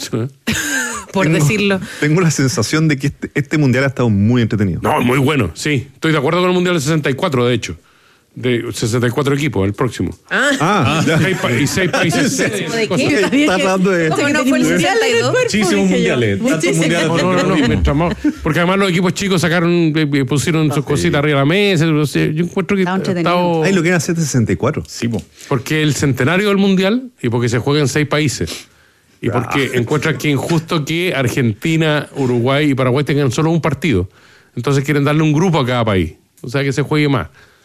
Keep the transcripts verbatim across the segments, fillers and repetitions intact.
¿eh? Por tengo, decirlo. Tengo la sensación de que este, este mundial ha estado muy entretenido. No, muy bueno, sí. Estoy de acuerdo con el mundial del sesenta y cuatro, de hecho. De sesenta y cuatro equipos, el próximo. Ah, Ah, ya. Seis pa- y seis países. ¿de cosas. qué? Está hablando de... ¿Cómo no fue el sesenta y dos? Muchísimos mundiales. Tantos mundiales. No, no, no, no, mientras más- porque además los equipos chicos sacaron, eh, pusieron sus cositas arriba de la mesa. O sea, yo encuentro que Está ha entretenido. estado- Ay, lo que era hacer sesenta y cuatro. Sí, po. porque el centenario del mundial y porque se juega en seis países. Y porque encuentran que es injusto que Argentina, Uruguay y Paraguay tengan solo un partido. Entonces quieren darle un grupo a cada país. O sea, que se juegue más.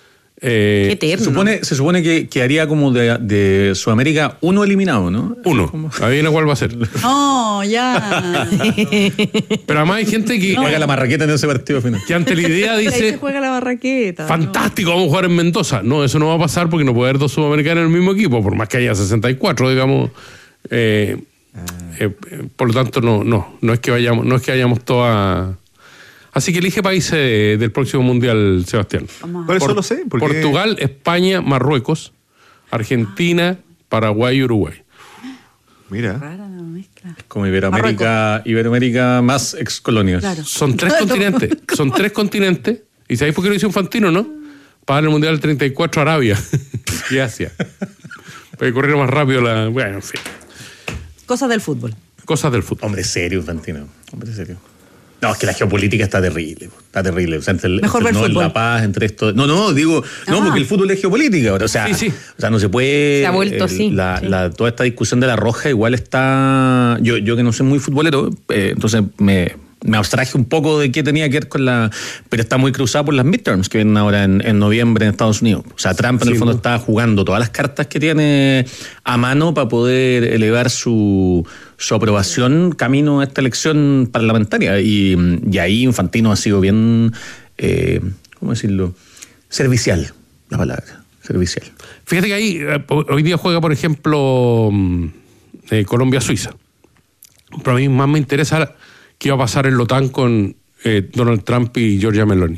Eh, Qué eterno. Se supone, se supone que, que haría como de, de Sudamérica uno eliminado, ¿no? uno. Adivina cuál va a ser. No, ya. Pero además hay gente que, Que haga la marraqueta en ese partido final. que ante la idea Ahí se dice... juega la barraqueta. Fantástico, vamos a jugar en Mendoza. No, eso no va a pasar porque no puede haber dos sudamericanos en el mismo equipo, por más que haya sesenta y cuatro, digamos. Eh, eh, eh, por lo tanto, no, no, no es que vayamos, no es que vayamos todas. Así que elige países de- del próximo mundial, Sebastián. Vamos. Por eso Por- lo sé. Porque... Portugal, España, Marruecos, Argentina, Paraguay y Uruguay. Mira. Rara la mezcla. Como Iberoamérica, Iberoamérica más ex colonias. Claro. Son tres continentes. Son tres continentes. ¿Y sabéis por qué lo hizo Infantino, no? Para dar el mundial del treinta y cuatro a Arabia y Asia. Para que corriera más rápido la. Bueno, en fin. Cosas del fútbol. Cosas del fútbol. Hombre serio, Fantino. Hombre serio. No, es que la geopolítica está terrible. Está terrible. O sea, entre, el- Mejor entre ver no, fútbol. la paz, entre esto. No, no, digo. No, Ah. porque el fútbol es geopolítica. O sea, Sí, sí. O sea no se puede. Se ha vuelto así, La, sí. la- toda esta discusión de la roja igual está. Yo, yo que no soy muy futbolero, eh, entonces me. Me abstraje un poco de qué tenía que ver con la... Pero está muy cruzado por las midterms que vienen ahora en, en noviembre en Estados Unidos. O sea, Trump en el Sí, fondo ¿no? está jugando todas las cartas que tiene a mano para poder elevar su, su aprobación camino a esta elección parlamentaria. Y, y ahí Infantino ha sido bien... Eh, ¿Cómo decirlo? Servicial, la palabra. Servicial. Fíjate que ahí, eh, hoy día juega, por ejemplo, mm, eh, Colombia-Suiza. Pero a mí más me interesa qué va a pasar en la OTAN con eh, Donald Trump y Giorgia Meloni.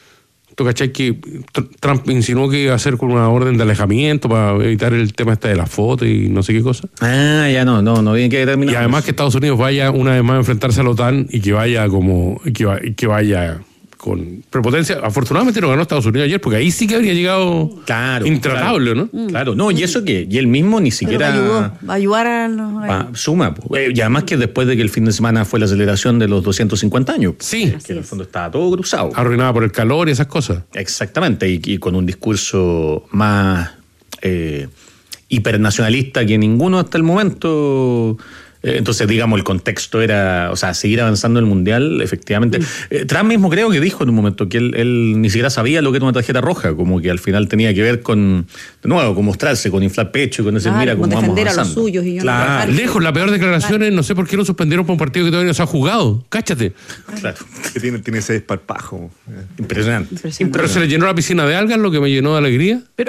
¿Tú cachai que Tr- Trump insinuó que iba a hacer con una orden de alejamiento para evitar el tema este de la foto y no sé qué cosa? Ah, ya no, no, no bien que terminar. Y además que Estados Unidos vaya una vez más a enfrentarse a la OTAN y que vaya como y que, va- y que vaya con prepotencia. Afortunadamente no ganó Estados Unidos ayer porque ahí sí que habría llegado Claro, intratable, claro. ¿no? Claro, no, y eso que, y él mismo ni Pero siquiera... me ayudó. Va a ayudar a los. Ah, suma, po. Eh, y además que después de que el fin de semana fue la celebración de los doscientos cincuenta años, Sí, que en el fondo estaba todo cruzado. arruinada por el calor y esas cosas. Exactamente, y, y con un discurso más eh, hipernacionalista que ninguno hasta el momento. Eh, entonces, digamos, el contexto era, o sea, seguir avanzando en el Mundial, efectivamente. Eh, Trump mismo creo que dijo en un momento que él, él ni siquiera sabía lo que era una tarjeta roja, como que al final tenía que ver con, de nuevo, con mostrarse, con inflar pecho, con decir, Claro, mira con cómo vamos defender a los avanzando. suyos y yo no Claro, trabajar. Lejos, la peor declaración es no sé por qué lo suspendieron por un partido que todavía no se ha jugado. Cáchate. claro. Que tiene, tiene ese desparpajo. Impresionante. Impresionante. Pero se le llenó la piscina de algas, lo que me llenó de alegría. Pero,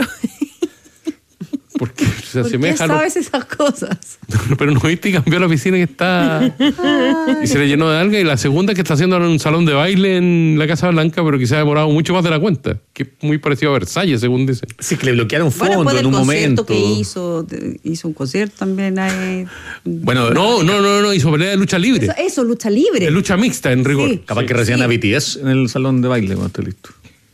Porque se ¿por qué asemeja a lo- sabes esas cosas? Pero no viste y cambió la piscina que está. Y se le llenó de algas. Y la segunda que está haciendo ahora en un salón de baile en la Casa Blanca, pero que se ha demorado mucho más de la cuenta. Que es muy parecido a Versalles, según dicen. Sí, que le bloquearon Bueno, fondos después en del un concierto momento. que hizo, de- hizo un concierto también. Hay, Bueno, No, no, no, no, hizo pelea de lucha libre. eso, eso, lucha libre. De lucha mixta, en rigor. Sí. capaz Sí. que recién Sí. a B T S en el salón de baile cuando esté listo.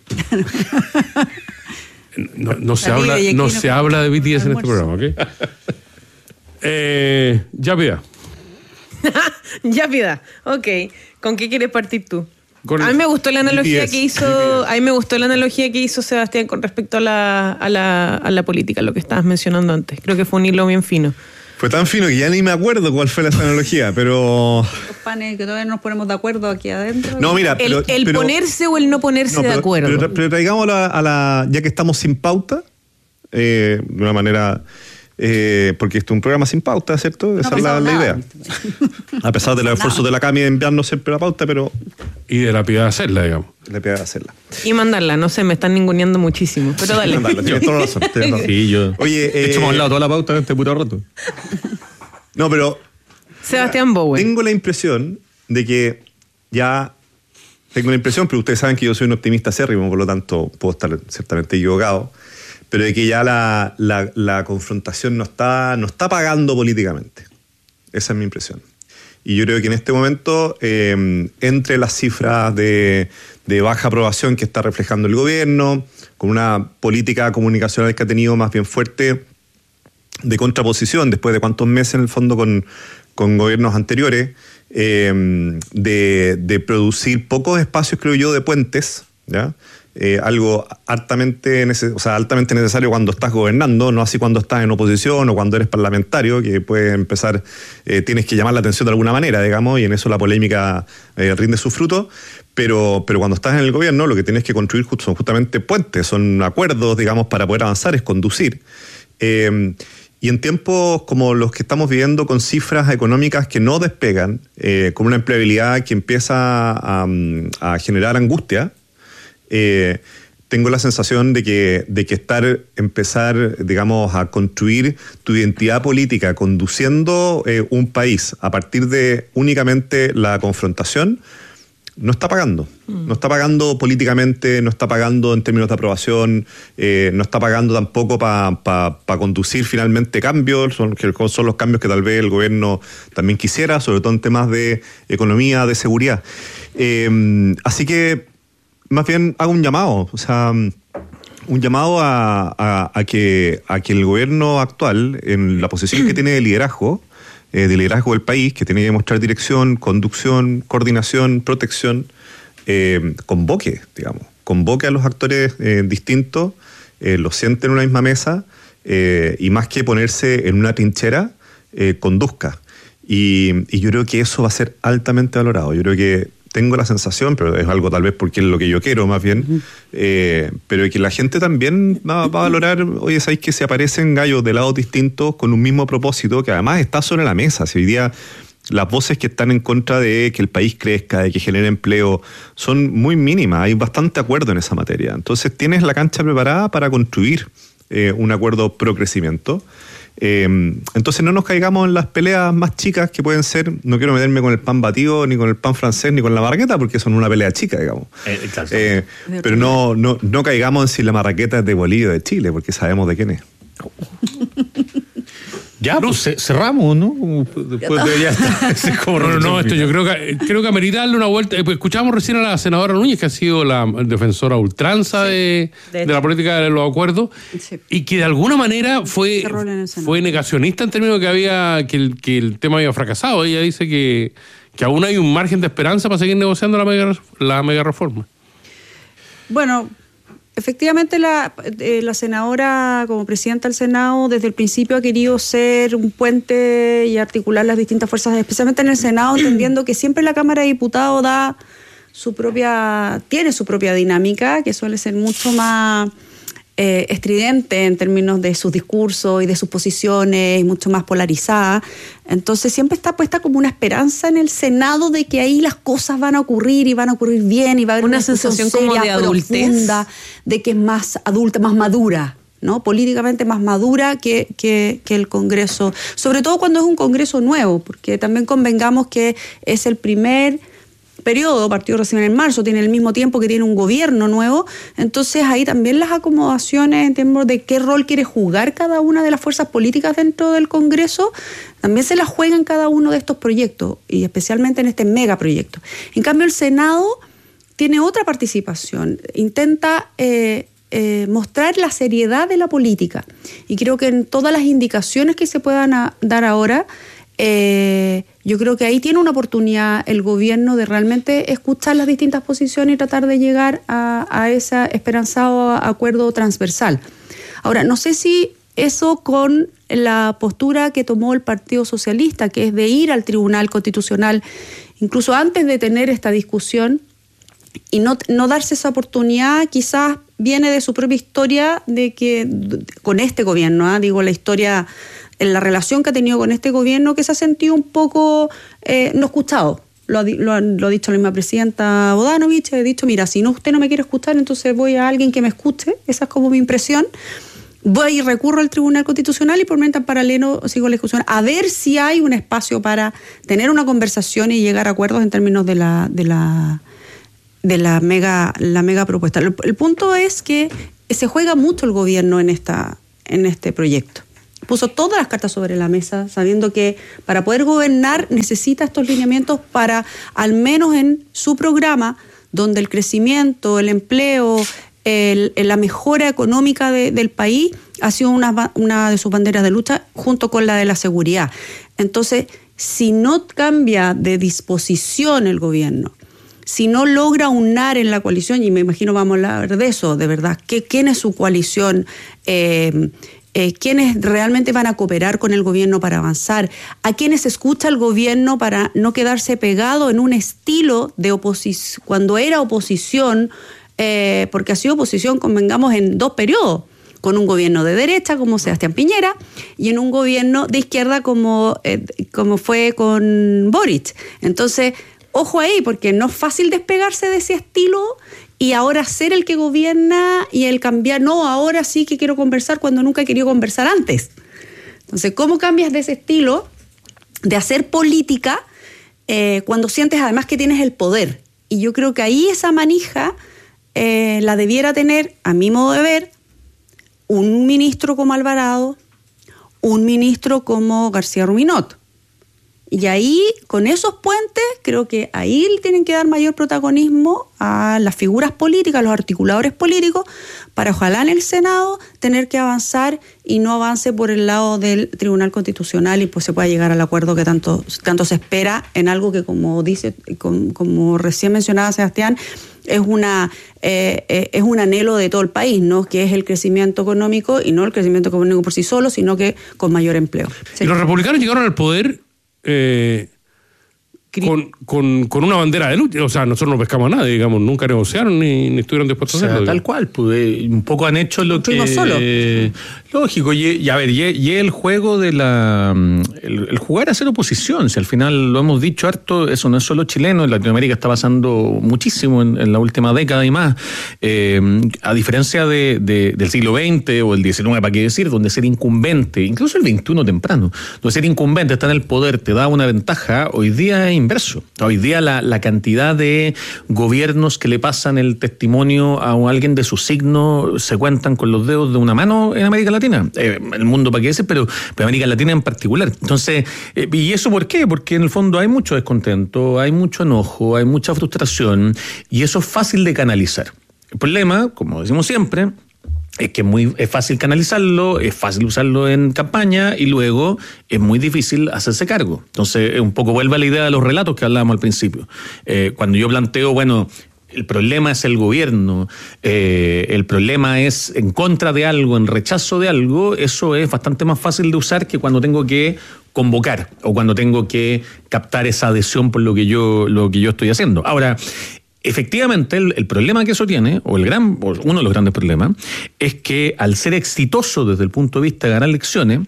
No, no se, La habla, libre y aquí no no se come habla de B T S en este almuerzo. programa, ¿ok? Eh, ya pida. Ya pida. Ok. ¿Con qué quieres partir tú? Con a el mí me gustó la analogía B T S. que hizo, a mí me gustó la analogía que hizo Sebastián con respecto a la, a la, a la política, lo que estabas mencionando antes. Creo que fue un hilo bien fino. Fue tan fino que ya ni me acuerdo cuál fue la analogía, pero... Los panes que todavía no nos ponemos de acuerdo aquí adentro. No, mira, El, pero... el pero- ponerse o el no ponerse no, de pero- acuerdo. Pero, tra- pero traigámoslo a, a la... Ya que estamos sin pauta, eh, de una manera... eh, porque esto es un programa sin pauta, ¿cierto? Esa No ha es la, pasado la nada. idea. A pesar de los esfuerzos de la Cami de enviarnos siempre la pauta, pero Y de la piedad de hacerla, digamos. le pega hacerla. Y mandarla, no sé, me están ninguneando muchísimo. Pero dale. Mandarla, tienes toda la razón, tienes razón. Sí, yo. Oye, de hecho, eh, hemos hablado toda la pauta en este puro rato. No, pero Sebastián Bowen. tengo la impresión de que ya... Tengo la impresión, pero ustedes saben que yo soy un optimista acérrimo, por lo tanto puedo estar ciertamente equivocado, pero de que ya la, la, la confrontación no está, no está pagando políticamente. Esa es mi impresión. Y yo creo que en este momento, eh, entre las cifras de, de baja aprobación que está reflejando el gobierno, con una política comunicacional que ha tenido más bien fuerte de contraposición, después de cuántos meses en el fondo con, con gobiernos anteriores, eh, de, de producir pocos espacios, creo yo, de puentes, ¿ya? Eh, algo altamente, neces- o sea, altamente necesario cuando estás gobernando, no así cuando estás en oposición o cuando eres parlamentario, que puede empezar, eh, tienes que llamar la atención de alguna manera, digamos, y en eso la polémica eh, rinde su fruto, pero, pero cuando estás en el gobierno lo que tienes que construir just- son justamente puentes, son acuerdos, digamos, para poder avanzar, es conducir. Eh, y en tiempos como los que estamos viviendo, con cifras económicas que no despegan, eh, con una empleabilidad que empieza a, a generar angustia, Eh, tengo la sensación de que, de que estar, empezar, digamos, a construir tu identidad política conduciendo eh, un país a partir de únicamente la confrontación, no está pagando. Mm. No está pagando políticamente, no está pagando en términos de aprobación, eh, no está pagando tampoco para pa, pa conducir finalmente cambios, son, que son los cambios que tal vez el gobierno también quisiera, sobre todo en temas de economía, de seguridad. Eh, así que más bien hago un llamado, o sea, un llamado a, a, a, que, a que el gobierno actual, en la posición que tiene de liderazgo, eh, de liderazgo del país, que tiene que demostrar dirección, conducción, coordinación, protección, eh, convoque, digamos, convoque a los actores eh, distintos, eh, los siente en una misma mesa, eh, y más que ponerse en una trinchera, eh, conduzca. Y, y yo creo que eso va a ser altamente valorado. Yo creo que tengo la sensación, pero es algo tal vez porque es lo que yo quiero más bien, uh-huh. eh, pero que la gente también va, va a valorar, oye, ¿sabéis que se aparecen gallos de lados distintos con un mismo propósito que además está sobre la mesa? Si hoy día las voces que están en contra de que el país crezca, de que genere empleo, son muy mínimas, hay bastante acuerdo en esa materia. Entonces tienes la cancha preparada para construir eh, un acuerdo pro crecimiento. Eh, entonces no nos caigamos en las peleas más chicas que pueden ser, no quiero meterme con el pan batido, ni con el pan francés, ni con la marraqueta, porque son una pelea chica, digamos. Eh, eh, pero no, no, no caigamos en si la marraqueta es de Bolivia o de Chile, porque sabemos de quién es. Ya, pues cerramos, ¿no? Después de ya está. Como no, no, no, esto yo creo que creo que amerita darle una vuelta. Escuchamos recién a la senadora Núñez, que ha sido la defensora ultranza sí, de, de, de la política de los acuerdos, sí. y que de alguna manera fue, fue negacionista en términos de que había que el, que el tema había fracasado. Ella dice que, que aún hay un margen de esperanza para seguir negociando la mega, la mega reforma. Bueno, efectivamente, la, eh, la senadora, como presidenta del Senado, desde el principio ha querido ser un puente y articular las distintas fuerzas, especialmente en el Senado, entendiendo que siempre la Cámara de Diputados da su propia, tiene su propia dinámica, que suele ser mucho más eh, estridente en términos de sus discursos y de sus posiciones, y mucho más polarizada. Entonces siempre está puesta como una esperanza en el Senado de que ahí las cosas van a ocurrir y van a ocurrir bien y va a haber una, una sensación seria, como de adultez, profunda, de que es más adulta, más madura, ¿no? Políticamente más madura que, que, que el Congreso, sobre todo cuando es un Congreso nuevo, porque también convengamos que es el primer periodo, partido recién en marzo, tiene el mismo tiempo que tiene un gobierno nuevo, entonces ahí también las acomodaciones en términos de qué rol quiere jugar cada una de las fuerzas políticas dentro del Congreso, también se las juega en cada uno de estos proyectos, y especialmente en este megaproyecto. En cambio, el Senado tiene otra participación, intenta eh, eh, mostrar la seriedad de la política, y creo que en todas las indicaciones que se puedan a, dar ahora, Eh, yo creo que ahí tiene una oportunidad el gobierno de realmente escuchar las distintas posiciones y tratar de llegar a, a ese esperanzado acuerdo transversal. Ahora, no sé si eso con la postura que tomó el Partido Socialista, que es de ir al Tribunal Constitucional, incluso antes de tener esta discusión, y no, no darse esa oportunidad, quizás viene de su propia historia de que con este gobierno, ¿eh? digo, la historia, en la relación que ha tenido con este gobierno, que se ha sentido un poco eh, no escuchado. Lo ha, lo, ha, lo ha dicho la misma presidenta Bodanovich, he dicho, mira, si no, usted no me quiere escuchar, entonces voy a alguien que me escuche, esa es como mi impresión. Voy y recurro al Tribunal Constitucional y por mientras en paralelo sigo la discusión, a ver si hay un espacio para tener una conversación y llegar a acuerdos en términos de la, de la, de la, mega, la mega propuesta. El, el punto es que se juega mucho el gobierno en, esta, en este proyecto. puso todas las cartas sobre la mesa, sabiendo que para poder gobernar necesita estos lineamientos para, al menos en su programa, donde el crecimiento, el empleo, el, la mejora económica de, del país ha sido una, una de sus banderas de lucha junto con la de la seguridad. Entonces, si no cambia de disposición el gobierno, si no logra unar en la coalición, y me imagino vamos a hablar de eso, de verdad, ¿qué, ¿quién es su coalición? Eh, Eh, quiénes realmente van a cooperar con el gobierno para avanzar, a quienes escucha el gobierno para no quedarse pegado en un estilo de oposición, cuando era oposición, eh, porque ha sido oposición, convengamos, en dos periodos, con un gobierno de derecha como Sebastián Piñera y en un gobierno de izquierda como, eh, como fue con Boric. Entonces, ojo ahí, porque no es fácil despegarse de ese estilo y ahora ser el que gobierna y el cambiar, no, ahora sí que quiero conversar cuando nunca he querido conversar antes. Entonces, ¿cómo cambias de ese estilo de hacer política eh, cuando sientes además que tienes el poder? Y yo creo que ahí esa manija eh, la debiera tener, a mi modo de ver, un ministro como Alvarado, un ministro como García Rubinot. Y ahí, con esos puentes, creo que ahí tienen que dar mayor protagonismo a las figuras políticas, a los articuladores políticos, para ojalá en el Senado tener que avanzar y no avance por el lado del Tribunal Constitucional y pues se pueda llegar al acuerdo que tanto, tanto se espera en algo que, como dice, como, como recién mencionaba Sebastián, es una eh, eh, es un anhelo de todo el país, ¿no? Que es el crecimiento económico y no el crecimiento económico por sí solo, sino que con mayor empleo. Sí. Y los republicanos llegaron al poder Eh, con, con, con una bandera de lucha. O sea, nosotros no pescamos a nadie, digamos, nunca negociaron ni, ni estuvieron dispuestos o sea, a hacerlo. Tal digamos. cual, pues, eh, un poco han hecho lo que... solo. Eh, lógico, y, y a ver, y, y el juego de la... El, el jugar a hacer oposición, si al final lo hemos dicho harto, eso no es solo chileno, en Latinoamérica está pasando muchísimo en, en la última década y más. Eh, a diferencia de, de, del siglo veinte o el diecinueve, para qué decir, donde ser incumbente, incluso el veintiuno temprano, donde ser incumbente, está en el poder, te da una ventaja, hoy día es inverso. Hoy día la, la cantidad de gobiernos que le pasan el testimonio a alguien de su signo se cuentan con los dedos de una mano en América Latina. Eh, el mundo para qué decir, pero, pero América Latina en particular. Entonces, eh, ¿y eso por qué? Porque en el fondo hay mucho descontento, hay mucho enojo, hay mucha frustración y eso es fácil de canalizar. El problema, como decimos siempre, es que es muy es fácil canalizarlo, es fácil usarlo en campaña y luego es muy difícil hacerse cargo. Entonces, un poco vuelve a la idea de los relatos que hablábamos al principio. Eh, cuando yo planteo, bueno, el problema es el gobierno, eh, el problema es en contra de algo, en rechazo de algo, eso es bastante más fácil de usar que cuando tengo que convocar o cuando tengo que captar esa adhesión por lo que yo, lo que yo estoy haciendo. Ahora, efectivamente, el, el problema que eso tiene, o el gran, o uno de los grandes problemas, es que al ser exitoso desde el punto de vista de ganar elecciones,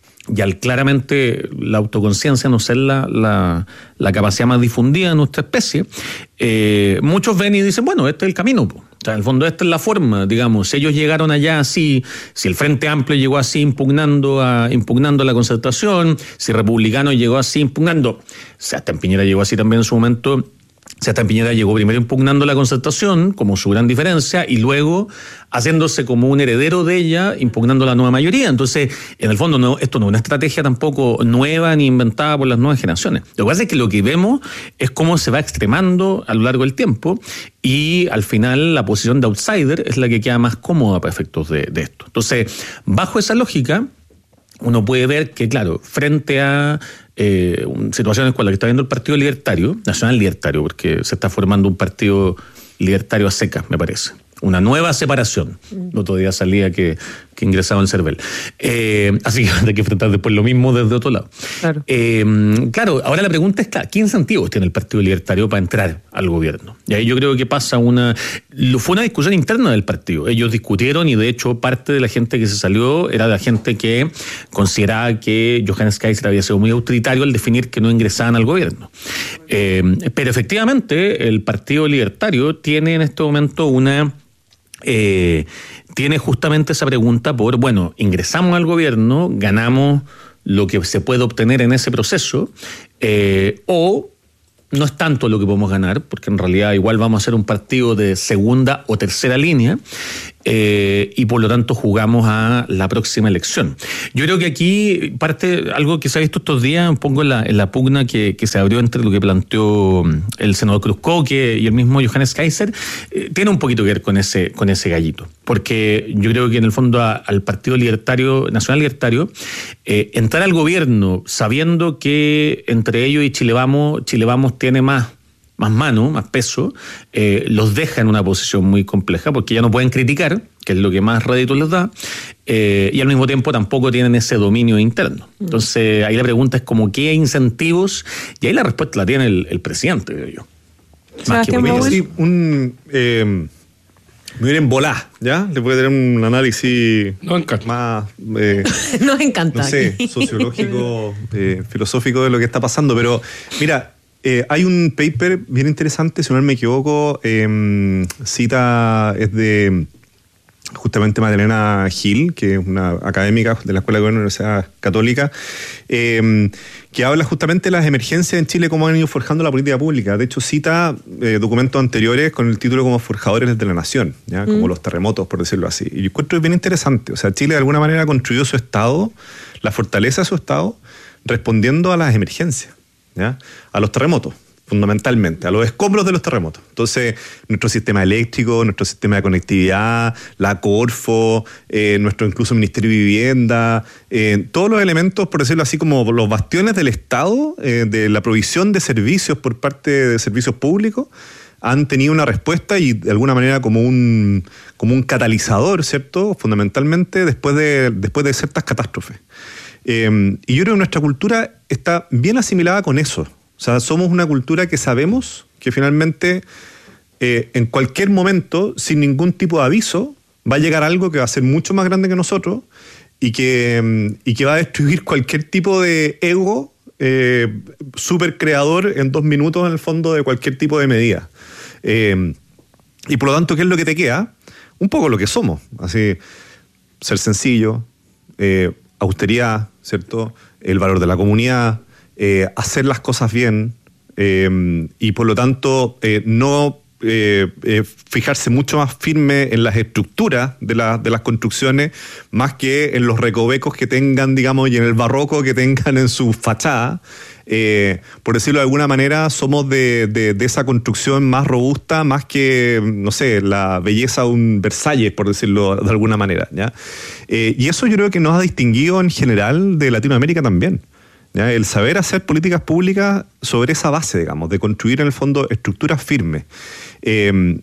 y al claramente la autoconciencia no ser la, la, la capacidad más difundida de nuestra especie, eh, muchos ven y dicen, bueno, este es el camino, po. O sea, en el fondo esta es la forma, digamos, si ellos llegaron allá así, si el Frente Amplio llegó así impugnando a impugnando la concertación, si Republicano llegó así impugnando, o sea, hasta en Piñera llegó así también en su momento. Sebastián Piñera llegó primero impugnando la concertación como su gran diferencia y luego haciéndose como un heredero de ella, impugnando la nueva mayoría. Entonces, en el fondo, no, esto no es una estrategia tampoco nueva ni inventada por las nuevas generaciones. Lo que pasa es que lo que vemos es cómo se va extremando a lo largo del tiempo y al final la posición de outsider es la que queda más cómoda para efectos de, de esto. Entonces, bajo esa lógica, uno puede ver que, claro, frente a eh, situaciones como la que está viendo el Partido Libertario, Nacional Libertario, porque se está formando un partido libertario a secas, me parece. Una nueva separación. El otro día salía que, que ingresaba en Cervel. Eh, así que hay que enfrentar después lo mismo desde otro lado. Claro. Eh, claro, ahora la pregunta es, claro, ¿qué incentivos tiene el Partido Libertario para entrar al gobierno? Y ahí yo creo que pasa una... Fue una discusión interna del partido. Ellos discutieron y de hecho parte de la gente que se salió era la gente que consideraba que Johannes Kaiser había sido muy autoritario al definir que no ingresaban al gobierno. Eh, pero efectivamente el Partido Libertario tiene en este momento una... Eh, tiene justamente esa pregunta por, bueno, ingresamos al gobierno, ganamos lo que se puede obtener en ese proceso, eh, o no es tanto lo que podemos ganar, porque en realidad igual vamos a ser un partido de segunda o tercera línea, eh, y por lo tanto jugamos a la próxima elección. Yo creo que aquí parte algo que se ha visto estos días, un poco en la, en la pugna que, que se abrió entre lo que planteó el senador Cruzco que, y el mismo Johannes Kaiser, eh, tiene un poquito que ver con ese, con ese gallito. Porque yo creo que en el fondo a, al Partido Libertario, Nacional Libertario, eh, entrar al gobierno sabiendo que entre ellos y Chile Vamos, Chile Vamos tiene más más mano, más peso, eh, los deja en una posición muy compleja porque ya no pueden criticar, que es lo que más rédito les da, eh, y al mismo tiempo tampoco tienen ese dominio interno. Entonces ahí la pregunta es como qué incentivos, y ahí la respuesta la tiene el, el presidente, creo yo. Más que Mira, sí, un... Eh, miren, volá, ¿ya? Le puede tener un análisis Nos encanta. más... Eh, Nos encanta. no sé, sociológico, eh, filosófico de lo que está pasando, pero mira... Eh, hay un paper bien interesante, si no me equivoco, eh, cita, es de justamente Magdalena Gil, que es una académica de la Escuela de Gobierno de la Universidad Católica, eh, que habla justamente de las emergencias en Chile, cómo han ido forjando la política pública. De hecho, cita eh, documentos anteriores con el título como Forjadores de la Nación, ¿ya? Como mm. los terremotos, por decirlo así. Y yo encuentro bien interesante. O sea, Chile de alguna manera construyó su Estado, la fortaleza de su Estado, respondiendo a las emergencias. ¿Ya? A los terremotos, fundamentalmente, a los escombros de los terremotos. Entonces, nuestro sistema eléctrico, nuestro sistema de conectividad, la Corfo, eh, nuestro incluso Ministerio de Vivienda, eh, todos los elementos, por decirlo así, como los bastiones del Estado, eh, de la provisión de servicios por parte de servicios públicos, han tenido una respuesta y de alguna manera como un, como un catalizador, ¿cierto? Fundamentalmente después de, después de ciertas catástrofes. Eh, y yo creo que nuestra cultura está bien asimilada con eso. O sea, somos una cultura que sabemos que finalmente eh, en cualquier momento, sin ningún tipo de aviso, va a llegar algo que va a ser mucho más grande que nosotros y que, y que va a destruir cualquier tipo de ego eh, súper creador en dos minutos en el fondo de cualquier tipo de medida. Eh, y por lo tanto, ¿qué es lo que te queda? Un poco lo que somos. Así, ser sencillo, eh, austeridad, ¿cierto? El valor de la comunidad, eh, hacer las cosas bien eh, y por lo tanto eh, no eh, eh, fijarse mucho más firme en las estructuras de, la, de las construcciones más que en los recovecos que tengan, digamos, y en el barroco que tengan en su fachada. Eh, por decirlo de alguna manera, somos de, de, de esa construcción más robusta, más que, no sé, la belleza de un Versalles, por decirlo de alguna manera, ¿ya? Eh, y eso yo creo que nos ha distinguido en general de Latinoamérica también, ¿ya? El saber hacer políticas públicas sobre esa base, digamos, de construir en el fondo estructuras firmes. Eh,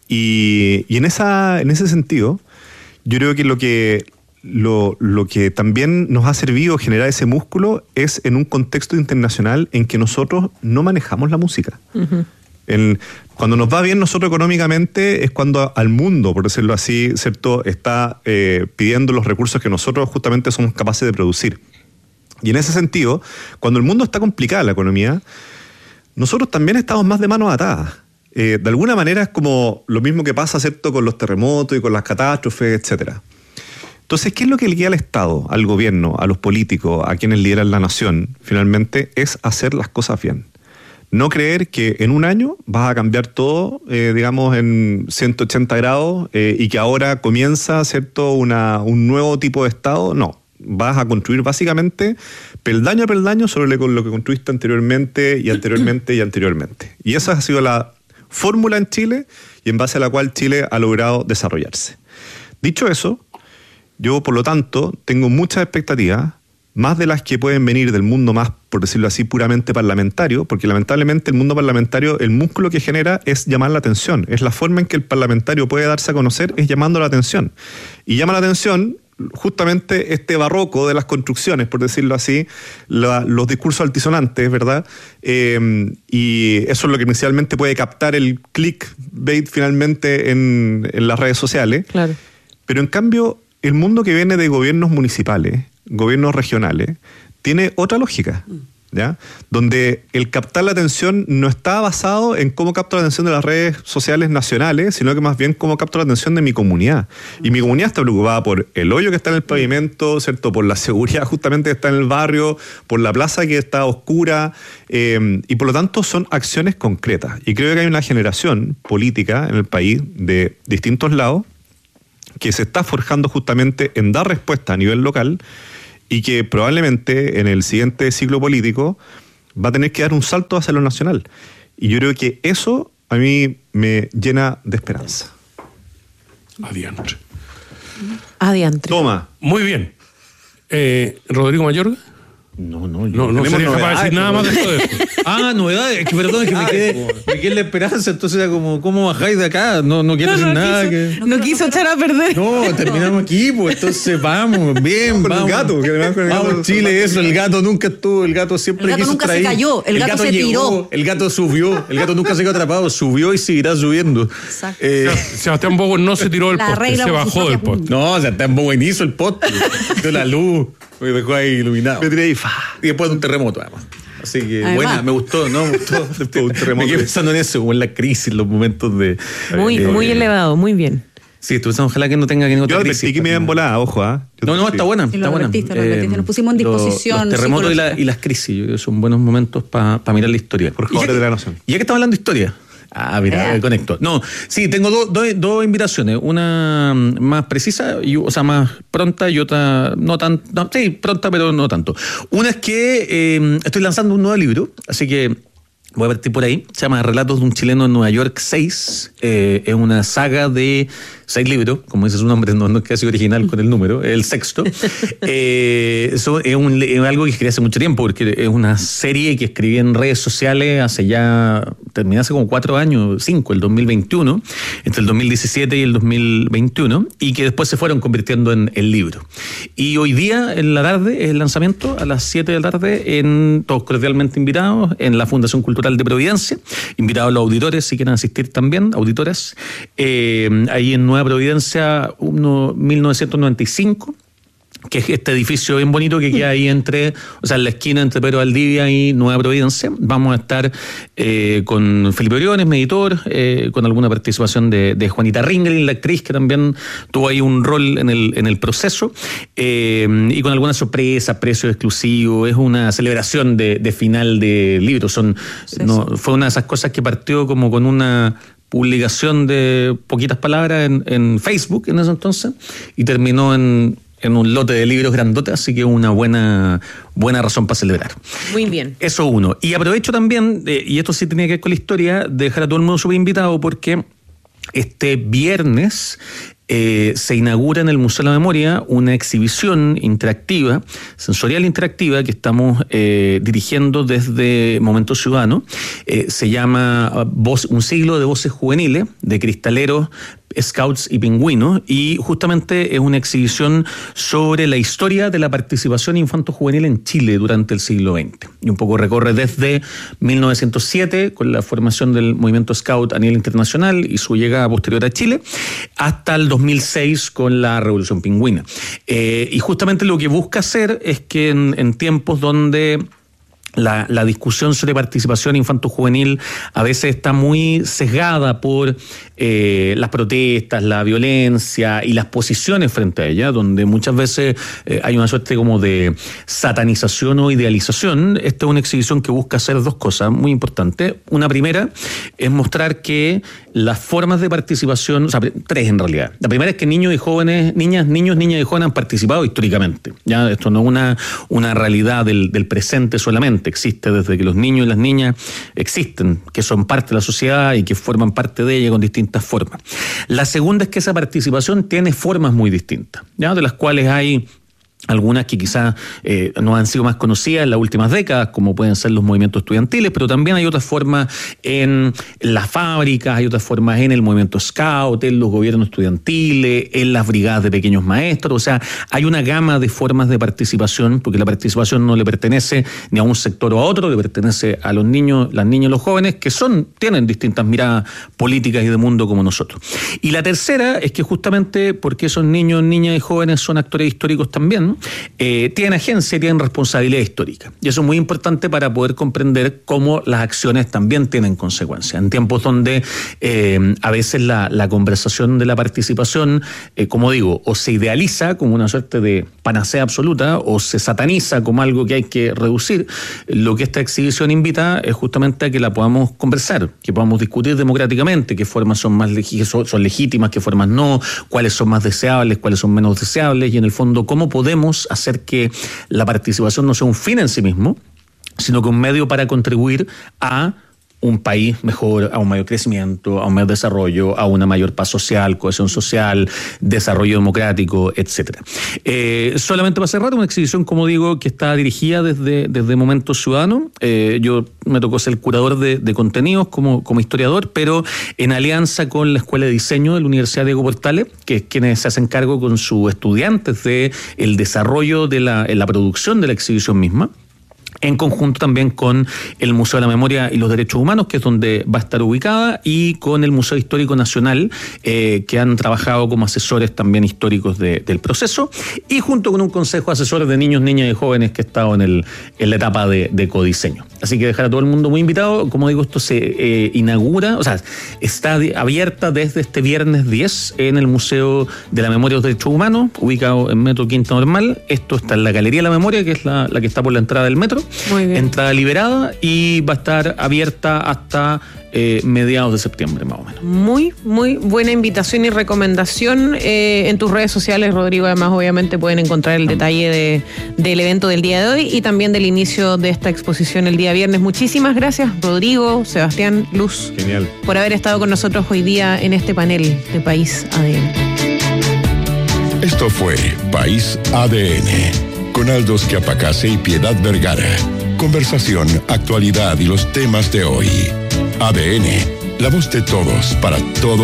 y y en, esa, en ese sentido, yo creo que lo que... Lo, lo que también nos ha servido generar ese músculo es en un contexto internacional en que nosotros no manejamos la música. Uh-huh. En, cuando nos va bien nosotros económicamente es cuando al mundo, por decirlo así, ¿cierto?, está eh, pidiendo los recursos que nosotros justamente somos capaces de producir. Y en ese sentido, cuando el mundo está complicada la economía, nosotros también estamos más de manos atadas. Eh, de alguna manera es como lo mismo que pasa, ¿cierto?, con los terremotos y con las catástrofes, etcétera. Entonces, ¿qué es lo que le queda al Estado, al gobierno, a los políticos, a quienes lideran la nación? Finalmente, es hacer las cosas bien. No creer que en un año vas a cambiar todo, eh, digamos, en ciento ochenta grados eh, y que ahora comienza, ¿cierto?, una, un nuevo tipo de Estado. No, vas a construir básicamente peldaño a peldaño sobre lo que construiste anteriormente y anteriormente y anteriormente. Y esa ha sido la fórmula en Chile y en base a la cual Chile ha logrado desarrollarse. Dicho eso, yo, por lo tanto, tengo muchas expectativas, más de las que pueden venir del mundo más, por decirlo así, puramente parlamentario, porque lamentablemente el mundo parlamentario, el músculo que genera es llamar la atención. Es la forma en que el parlamentario puede darse a conocer, es llamando la atención. Y llama la atención justamente este barroco de las construcciones, por decirlo así, la, los discursos altisonantes, ¿verdad? Eh, y eso es lo que inicialmente puede captar el clickbait finalmente en, en las redes sociales. Claro. Pero en cambio, el mundo que viene de gobiernos municipales, gobiernos regionales, tiene otra lógica, ¿ya? Donde el captar la atención no está basado en cómo capto la atención de las redes sociales nacionales, sino que más bien cómo capto la atención de mi comunidad. Y mi comunidad está preocupada por el hoyo que está en el pavimento, ¿cierto?, por la seguridad justamente que está en el barrio, por la plaza que está oscura, eh, y por lo tanto son acciones concretas. Y creo que hay una generación política en el país de distintos lados que se está forjando justamente en dar respuesta a nivel local y que probablemente en el siguiente ciclo político va a tener que dar un salto hacia lo nacional. Y yo creo que eso a mí me llena de esperanza. Adiantre. Adiantre. Toma. Muy bien. Eh, ¿Rodrigo Mayorga? No, no, yo No, no sería capaz de decir nada más de esto. Ah, novedades, es que perdón, es que me quedé, me quedé en la esperanza, entonces era como, ¿cómo bajáis de acá? No, no quiero No, decir no nada. quiso, que... no quiso echar a perder. No, terminamos aquí, pues entonces vamos, bien, Con el vamos. gato, que además con el vamos, gato- Chile, eso, el gato nunca estuvo, el gato siempre El gato quiso nunca estar se ahí. cayó, el gato se llegó, tiró. El gato subió, el gato nunca se quedó atrapado, subió y seguirá subiendo. Exacto. Eh, Sebastián Bowen no se tiró del La poste, regla se por su bajó propia del poste. no, o sea, está buen hizo el poste, dio la luz, me dejó ahí iluminado. Me tiré ahí, fa. Y después de un terremoto, además. Así que, Además. buena, me gustó, ¿no? Me gustó. Después de un terremoto. Me quedé pensando en eso, como en la crisis, los momentos de... Muy, eh, muy elevado, muy bien. Sí, estoy pensando, ojalá que no tenga que ninguna Yo otra advertí crisis. que me iban volada, ojo, ¿ah? Yo No, no, advertí. está buena, Sí, lo está buena. advertiste, lo advertiste. Nos pusimos en los- disposición Los terremotos y, la- psicológica. y las crisis, yo creo que son buenos momentos para mirar la historia. Por Y ya favor, que- de la nación. y ya que estamos hablando de historia. Ah, mira, Eh. eh, conecto. No, sí, tengo dos dos- dos invitaciones. Una mm, más precisa, y, o sea, más pronta y otra no tan... No, sí, pronta, pero no tanto. Una es que eh, estoy lanzando un nuevo libro, así que voy a partir por ahí. Se llama Relatos de un chileno en Nueva York seis. Eh, es una saga de seis libros, como dice su nombre, no, no es casi original con el número, es el sexto. Eh, eso es, un, es algo que escribí hace mucho tiempo, porque es una serie que escribí en redes sociales hace ya, terminé hace como cuatro años, cinco, el dos mil veintiuno, entre el dos mil diecisiete y el dos mil veintiuno, y que después se fueron convirtiendo en el libro. Y hoy día, en la tarde, es el lanzamiento a las siete de la tarde, en, todos cordialmente invitados, en la Fundación Cultural de Providencia, invitados a los auditores, si quieren asistir también, auditoras, eh, ahí en Nueva Providencia, uno, mil novecientos noventa y cinco, que es este edificio bien bonito que queda ahí entre, o sea, en la esquina entre Pedro Valdivia y Nueva Providencia. Vamos a estar eh, con Felipe Oriones, mi editor, eh, con alguna participación de, de Juanita Ringelin, la actriz, que también tuvo ahí un rol en el, en el proceso, eh, y con algunas sorpresas, precios exclusivos. Es una celebración de, de final de libros. Son, Sí, no, sí. fue una de esas cosas que partió como con una publicación de poquitas palabras en, en Facebook en ese entonces y terminó en, en un lote de libros grandotes, así que una buena, buena razón para celebrar. Muy bien. Eso uno. Y aprovecho también, eh, y esto sí tenía que ver con la historia, de dejar a todo el mundo súper invitado porque este viernes eh, se inaugura en el Museo de la Memoria una exhibición interactiva, sensorial interactiva, que estamos eh, dirigiendo desde Momento Ciudadano. Eh, se llama Voz, Un siglo de voces juveniles, de cristaleros, scouts y pingüinos, y justamente es una exhibición sobre la historia de la participación infanto-juvenil en Chile durante el siglo veinte. Y un poco recorre desde mil novecientos siete, con la formación del movimiento scout a nivel internacional y su llegada posterior a Chile, hasta el dos mil seis con la Revolución Pingüina. Eh, y justamente lo que busca hacer es que en, en tiempos donde La, la discusión sobre participación infanto-juvenil a veces está muy sesgada por eh, las protestas, la violencia y las posiciones frente a ella, donde muchas veces eh, hay una suerte como de satanización o idealización. Esta es una exhibición que busca hacer dos cosas muy importantes. Una primera es mostrar que las formas de participación, o sea, tres en realidad. La primera es que niños y jóvenes, niñas, niños, niñas y jóvenes han participado históricamente. Ya esto no es una, una realidad del, del presente solamente. Existe desde que los niños y las niñas existen, que son parte de la sociedad y que forman parte de ella con distintas formas. La segunda es que esa participación tiene formas muy distintas, ¿ya? De las cuales hay algunas que quizás eh, no han sido más conocidas en las últimas décadas, como pueden ser los movimientos estudiantiles, pero también hay otras formas en las fábricas, hay otras formas en el movimiento scout, en los gobiernos estudiantiles, en las brigadas de pequeños maestros. O sea, hay una gama de formas de participación, porque la participación no le pertenece ni a un sector o a otro, le pertenece a los niños, las niñas y los jóvenes, que son, tienen distintas miradas políticas y de mundo como nosotros. Y la tercera es que justamente porque esos niños, niñas y jóvenes son actores históricos también, Constitución, eh, tienen agencia y tienen responsabilidad histórica. Y eso es muy importante para poder comprender cómo las acciones también tienen consecuencias. En tiempos donde eh, a veces la, la conversación de la participación, eh, como digo, o se idealiza como una suerte de panacea absoluta o se sataniza como algo que hay que reducir, lo que esta exhibición invita es justamente a que la podamos conversar, que podamos discutir democráticamente qué formas son más legi- son, son legítimas, qué formas no, cuáles son más deseables, cuáles son menos deseables y en el fondo cómo podemos hacer que la participación no sea un fin en sí mismo, sino que un medio para contribuir a un país mejor, a un mayor crecimiento, a un mayor desarrollo, a una mayor paz social, cohesión social, desarrollo democrático, etcétera. Eh, solamente para cerrar, una exhibición, como digo, que está dirigida desde, desde Momento Ciudadano. Eh, yo me tocó ser el curador de, de contenidos como, como historiador, pero en alianza con la Escuela de Diseño de la Universidad Diego Portales, que es quienes se hacen cargo con sus estudiantes de el desarrollo de la, la producción de la exhibición misma, en conjunto también con el Museo de la Memoria y los Derechos Humanos, que es donde va a estar ubicada, y con el Museo Histórico Nacional, eh, que han trabajado como asesores también históricos de, del proceso, y junto con un consejo de asesores de niños, niñas y jóvenes que ha estado en, el, en la etapa de, de codiseño. Así que dejar a todo el mundo muy invitado. Como digo, esto se eh, inaugura, o sea, está abierta desde este viernes diez en el Museo de la Memoria y los Derechos Humanos, ubicado en Metro Quinta Normal. Esto está en la Galería de la Memoria, que es la, la que está por la entrada del metro. Muy bien. Entrada liberada y va a estar abierta hasta eh, mediados de septiembre, más o menos. Muy, muy buena invitación y recomendación. Eh, en tus redes sociales, Rodrigo, además, obviamente pueden encontrar el detalle de, del evento del día de hoy y también del inicio de esta exposición el día viernes. Muchísimas gracias, Rodrigo, Sebastián, Luz. Genial. Por haber estado con nosotros hoy día en este panel de País A D N. Esto fue País A D N, con Aldos Quiapacase y Piedad Vergara. Conversación, actualidad y los temas de hoy. A D N, la voz de todos para todos.